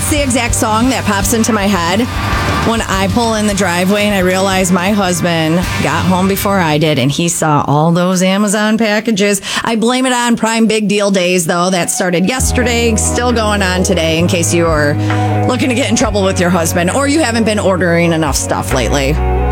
That's the exact song that pops into my head when I pull in the driveway and I realize my husband got home before I did and he saw all those Amazon packages. I blame it on Prime Big Deal Days, though. That started yesterday, still going on today, in case you are looking to get in trouble with your husband or you haven't been ordering enough stuff lately.